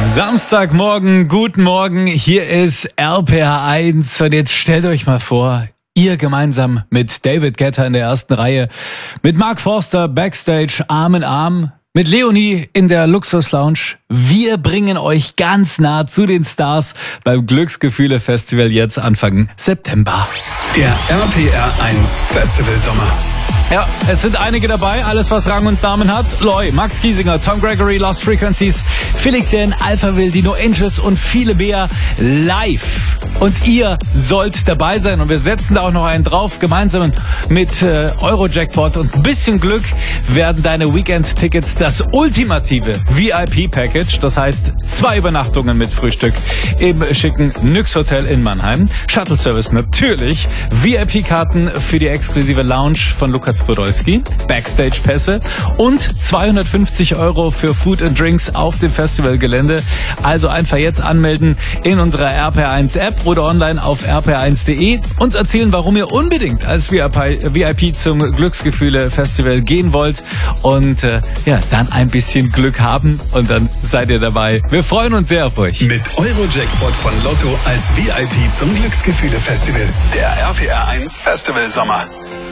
Samstagmorgen, guten Morgen, hier ist RPR1 und jetzt stellt euch mal vor, ihr gemeinsam mit David Guetta in der ersten Reihe, mit Mark Forster backstage Arm in Arm, mit Leonie in der Luxus-Lounge. Wir bringen euch ganz nah zu den Stars beim Glücksgefühle-Festival jetzt Anfang September. Der RPR1 Festival Sommer. Ja, es sind einige dabei, alles was Rang und Namen hat. Loy, Max Giesinger, Tom Gregory, Lost Frequencies, Felix Jähn, Alpha Will, Dino Angels und viele mehr live. Und ihr sollt dabei sein und wir setzen da auch noch einen drauf. Gemeinsam mit Eurojackpot und ein bisschen Glück werden deine Weekend-Tickets das ultimative VIP-Package. Das heißt 2 Übernachtungen mit Frühstück im schicken Nyx Hotel in Mannheim. Shuttle-Service natürlich. VIP-Karten für die exklusive Lounge von Lukas Podolski. Backstage-Pässe und 250 € für Food and Drinks auf dem Festivalgelände. Also einfach jetzt anmelden in unserer RPR1-App oder online auf rpr1.de. Uns erzählen, warum ihr unbedingt als VIP zum Glücksgefühle-Festival gehen wollt und dann ein bisschen Glück haben und dann seid ihr dabei. Wir freuen uns sehr auf euch. Mit Eurojackpot von Lotto als VIP zum Glücksgefühle-Festival. Der RPR1 Festival Sommer.